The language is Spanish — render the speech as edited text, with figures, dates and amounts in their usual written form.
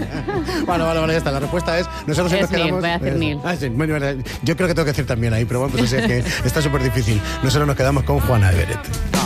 Vale, ya está. La respuesta es... Nosotros Es nos quedamos... Neil, voy a hacer Neil. Sí, bueno, yo creo que tengo que decir también ahí, pero bueno, pues es que está súper difícil. Nosotros nos quedamos con Juana Everett.